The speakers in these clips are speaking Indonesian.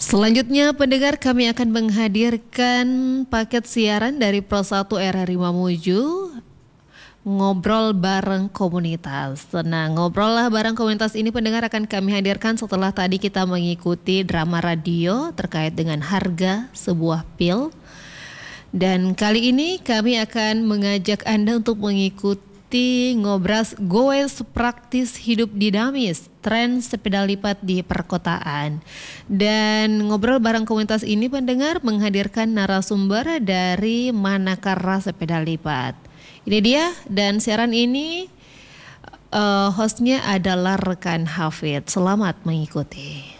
Selanjutnya pendengar, kami akan menghadirkan paket siaran dari Pro 1 RRI Mamuju, Ngobrol Bareng Komunitas. Nah, ngobrol lah bareng komunitas ini pendengar akan kami hadirkan setelah tadi kita mengikuti drama radio terkait dengan harga sebuah pil. Dan kali ini kami akan mengajak Anda untuk mengikuti ngobras goes praktis hidup dinamis, tren sepeda lipat di perkotaan. Dan ngobrol bareng komunitas ini pendengar menghadirkan narasumber dari Manakara Sepeda Lipat. Ini dia, dan siaran ini hostnya adalah rekan Hafid. Selamat mengikuti.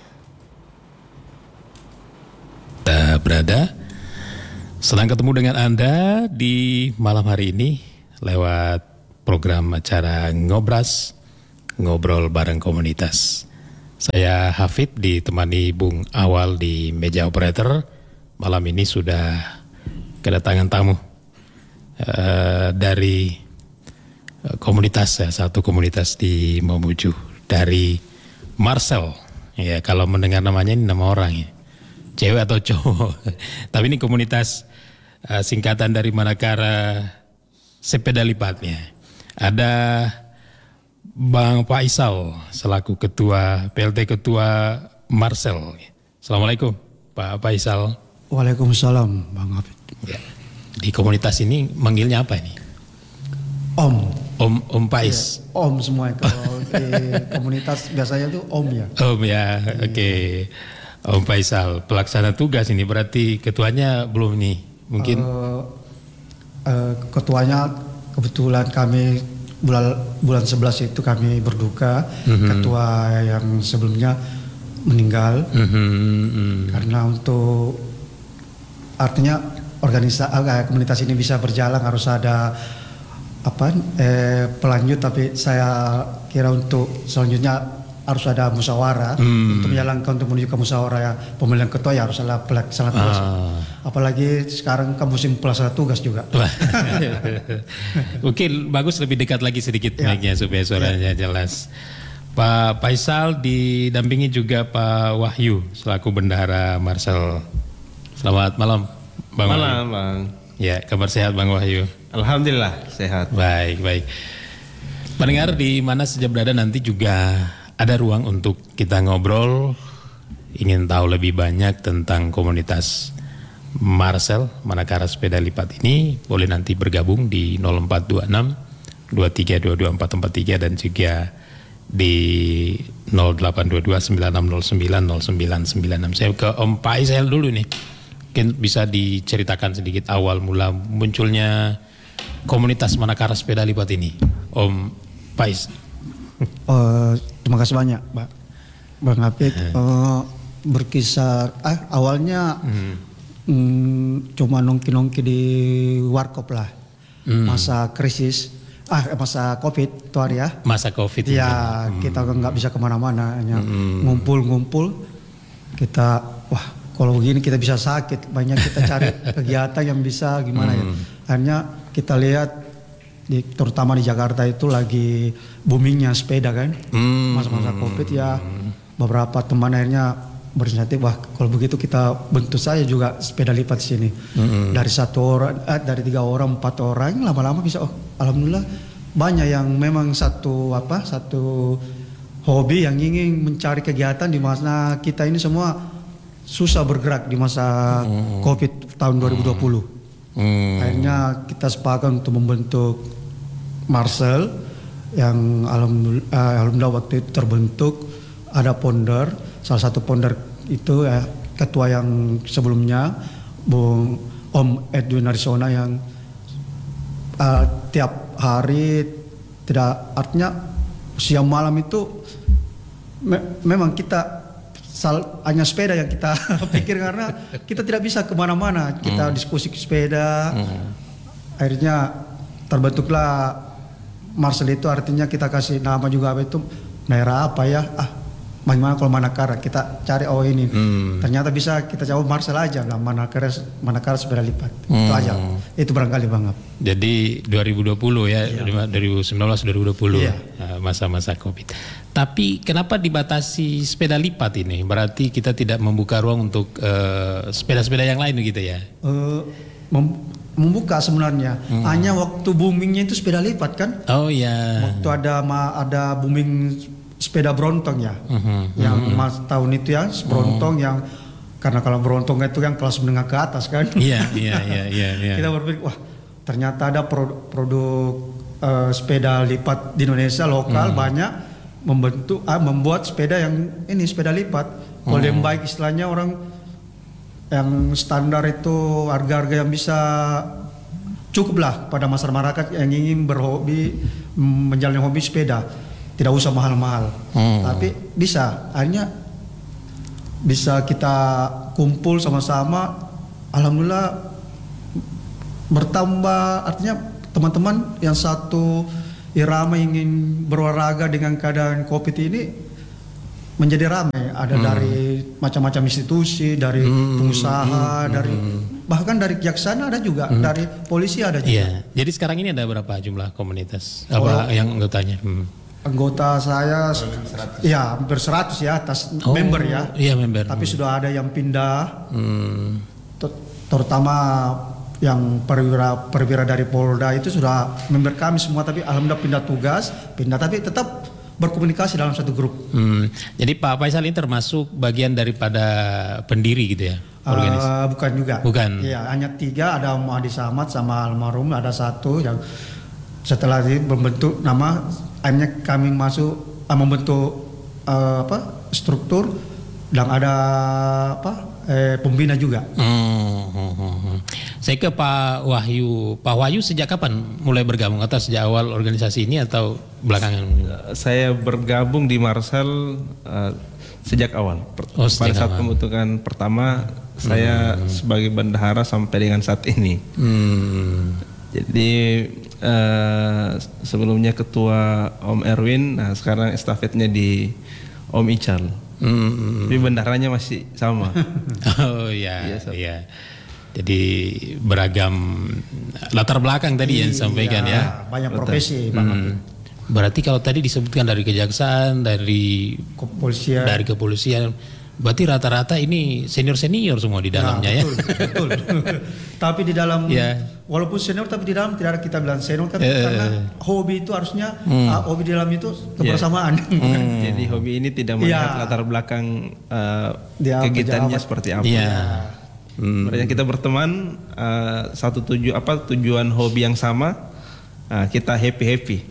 Kita berada, senang ketemu dengan Anda di malam hari ini lewat program acara Ngobras, Ngobrol Bareng Komunitas. Saya Hafid ditemani Bung Awal di meja operator. Malam ini sudah kedatangan tamu dari komunitas, satu komunitas di Mamuju, dari Marcel. Ya, kalau mendengar namanya ini nama orang ya, cewek atau cowok. Tapi ini komunitas singkatan dari Manakara Sepeda Lipatnya. Ada Bang Faisal selaku ketua PLT Ketua Marcel. Assalamualaikum Pak Faisal. Waalaikumsalam Bang Hafid. Ya. Di komunitas ini manggilnya apa ini? Om Faiz. Ya, Om semua kalau di komunitas biasanya tuh Om ya. Om ya, oke. Om Faisal, pelaksana tugas ini berarti ketuanya belum nih? Mungkin ketuanya kebetulan kami bulan 11 itu kami berduka. Ketua yang sebelumnya meninggal. Karena untuk artinya komunitas ini bisa berjalan harus ada pelanjut, tapi saya kira untuk selanjutnya harus ada musyawarah untuk menjalankan, untuk menuju ke musyawarah ya, pemilihan ketua ya harus ada pelaksana tugas. Apalagi sekarang ke musim pelaksana tugas juga. Mungkin bagus lebih dekat lagi sedikit mic-nya supaya suaranya jelas. Pak Faisal didampingi juga Pak Wahyu selaku bendahara Marcel. Selamat malam Bang. Malam Wahyu. Bang. Ya, kabar sehat Bang Wahyu. Alhamdulillah sehat. Baik. Pendengar di mana saja berada, nanti juga ada ruang untuk kita ngobrol. Ingin tahu lebih banyak tentang komunitas Marcel, Manakara Sepeda Lipat ini, boleh nanti bergabung di 0426 2322 443 dan juga di 0822 9609 0996. Saya ke Om Faisal dulu nih. Mungkin bisa diceritakan sedikit awal mula munculnya komunitas Manakara Sepeda Lipat ini, Om Faiz. Terima kasih banyak Bang Hafid. Berkisar awalnya cuma nongki-nongki di warkop lah. Masa krisis, masa Covid tuh hari ya. Masa Covid ya. Kita nggak bisa kemana-mana, hanya ngumpul-ngumpul. Kita kalau begini kita bisa sakit, banyak kita cari kegiatan yang bisa gimana ya. Akhirnya kita lihat terutama di Jakarta itu lagi boomingnya sepeda kan. Masa-masa Covid ya, beberapa teman akhirnya berinisiatif, kalau begitu kita bentuk saja juga sepeda lipat di sini. Dari 1 orang, dari 3 orang, 4 orang, lama-lama bisa. Alhamdulillah banyak yang memang satu hobi yang ingin mencari kegiatan di masa kita ini semua susah bergerak di masa Covid tahun 2020. Akhirnya kita sepakat untuk membentuk Marcel yang alhamdulillah waktu itu terbentuk. Ada founder, salah satu founder itu ketua yang sebelumnya Bung Om Edwin Arizona yang tiap hari, tidak artinya siang malam itu memang kita hanya sepeda yang kita pikir, karena kita tidak bisa kemana-mana, kita diskusi sepeda. Akhirnya terbentuklah Marcel itu, artinya kita kasih nama juga apa itu, daerah apa ya, bagaimana kalau Manakara kita cari ini ternyata bisa kita jawab Marcel aja lah Manakara sepeda lipat itu aja itu barangkali banget. Jadi 2020 ya, 2019 2020 masa-masa Covid. Tapi kenapa dibatasi sepeda lipat ini? Berarti kita tidak membuka ruang untuk sepeda-sepeda yang lain gitu ya? Membuka sebenarnya hanya waktu boomingnya itu sepeda lipat kan? Oh ya. Waktu ada booming sepeda Brontong ya, yang tahun itu ya Brontong yang karena kalau Brontong itu yang kelas menengah ke atas kan. Iya. Kita berpikir wah ternyata ada produk sepeda lipat di Indonesia lokal banyak membuat sepeda yang ini sepeda lipat. Kalau yang baik istilahnya orang yang standar itu harga-harga yang bisa cukup lah pada masyarakat yang ingin berhobi menjalani hobi sepeda. Tidak usah mahal-mahal, tapi bisa. Akhirnya bisa kita kumpul sama-sama. Alhamdulillah bertambah. Artinya teman-teman yang satu irama ingin berolahraga dengan keadaan COVID ini menjadi ramai. Ada dari macam-macam institusi, dari pengusaha, dari bahkan dari kejaksaan ada juga, dari polisi ada juga. Iya. Jadi sekarang ini ada berapa jumlah komunitas yang anggotanya? Anggota saya ya hampir 100 ya atas member ya. Iya member. Tapi sudah ada yang pindah. Terutama yang perwira dari Polda itu sudah member kami semua, tapi alhamdulillah pindah tapi tetap berkomunikasi dalam satu grup. Jadi Pak Faisal ini termasuk bagian daripada pendiri gitu ya? Bukan juga. Bukan. Iya, hanya 3, ada Muhadi Samad sama almarhum, ada 1 yang setelah membentuk nama, akhirnya kami membentuk struktur dan ada pembina juga. Saya ke Pak Wahyu. Pak Wahyu sejak kapan mulai bergabung atau sejak awal organisasi ini atau belakangan? Saya bergabung di Marcel sejak awal. Pada saat pembentukan pertama saya sebagai bendahara sampai dengan saat ini. Jadi sebelumnya ketua Om Erwin, nah sekarang estafetnya di Om Ical. Tapi bendaharanya masih sama. Oh iya. Jadi beragam latar belakang tadi yang disampaikan ya. Banyak profesi. Berarti kalau tadi disebutkan dari kejaksaan, dari kepolisian, berarti rata-rata ini senior-senior semua di dalamnya ya. Betul. Tapi di dalam walaupun senior tapi di dalam tidak ada kita bilang senior kan karena hobi itu harusnya hobi di dalam itu kebersamaan. Jadi hobi ini tidak melihat latar belakang kegiatannya seperti apa. Berarti kita berteman tujuan hobi yang sama, kita happy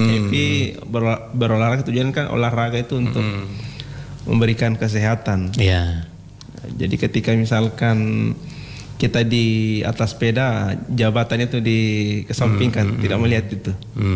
berolahraga. Tujuan kan olahraga itu untuk memberikan kesehatan. Jadi ketika misalkan kita di atas sepeda, jabatannya itu dikesampingkan, tidak melihat itu.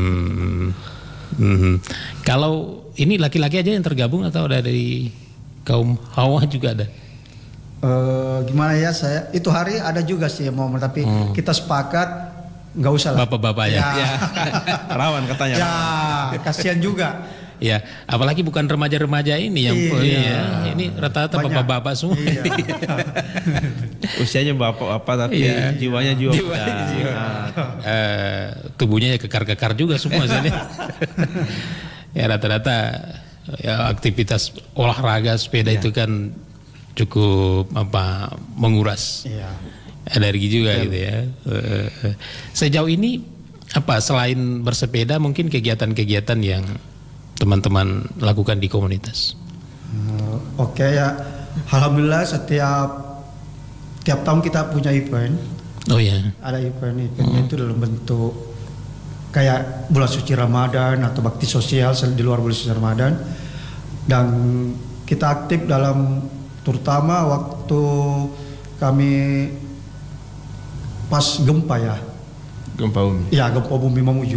Kalau ini laki-laki aja yang tergabung atau ada dari kaum hawa juga ada? Gimana ya, saya itu hari ada juga sih yang mau, tapi kita sepakat nggak usah lah. Bapak-bapak ya. Rawan katanya. Ya, kasihan juga. Ya, apalagi bukan remaja-remaja ini yang ini rata-rata bapak-bapak semua. Usianya bapak-bapak tapi jiwanya juga. Tubuhnya ya kekar-kekar juga semua sini. Ya rata-rata ya aktivitas olahraga sepeda itu kan cukup menguras energi juga gitu ya. Sejauh ini selain bersepeda mungkin kegiatan-kegiatan yang teman-teman lakukan di komunitas? Oke ya, alhamdulillah tiap tahun kita punya event. Oh ya. Ada eventnya itu dalam bentuk kayak bulan suci Ramadan atau bakti sosial di luar bulan suci Ramadan, dan kita aktif dalam terutama waktu kami pas gempa ya. Gempa bumi. Ya, gempa bumi Mamuju.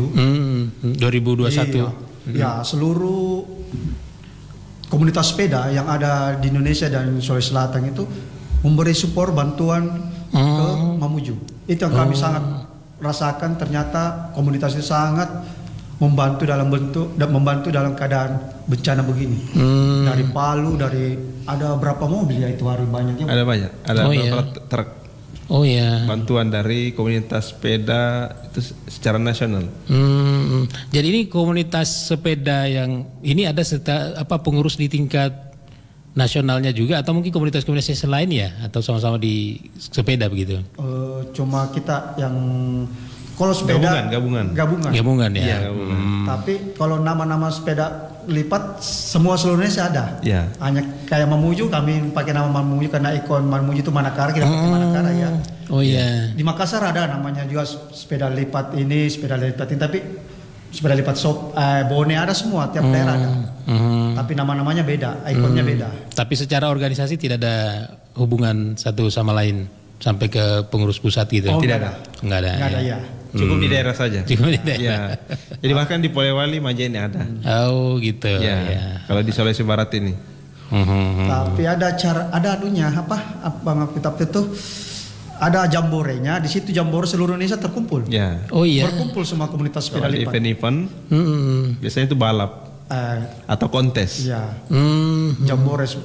2021. Ya, seluruh komunitas sepeda yang ada di Indonesia dan Sulawesi Selatan itu memberi support bantuan ke Mamuju. Itu yang kami sangat rasakan, ternyata komunitas itu sangat membantu dalam keadaan bencana begini. Dari Palu, ada berapa mobil ya itu hari banyaknya? Ada banyak. Ada beberapa truk. Oh ya. Bantuan dari komunitas sepeda itu secara nasional. Jadi ini komunitas sepeda yang ini ada pengurus di tingkat nasionalnya juga atau mungkin komunitas-komunitas lain ya atau sama-sama di sepeda begitu? Cuma kita yang kalau sepeda gabungan ya. Iya, gabungan. Tapi kalau nama-nama sepeda lipat semua seluruh Indonesia ada. Ya. Hanya kayak Mamuju, kami pakai nama Mamuju karena ikon Mamuju itu Manakara, kita pakai Manakara ya. Oh iya. Di Makassar ada namanya juga sepeda lipat ini, tapi sepeda lipat Bone ada semua, tiap daerah ada. Tapi nama-namanya beda, ikonnya beda. Tapi secara organisasi tidak ada hubungan satu sama lain sampai ke pengurus pusat gitu. Tidak ada. Enggak ada ya. Cukup di daerah saja. Cukup di daerah. Ya. Jadi bahkan di Polewali Majene ada. Oh gitu. Ya. Kalau di Sulawesi Barat ini. Tapi ada anunya itu ada jamborenya. Di situ jambore seluruh Indonesia terkumpul. Ya. Oh iya. Berkumpul semua komunitas sepeda lipat. Event-event. Biasanya itu balap atau kontes. Ya. Jambore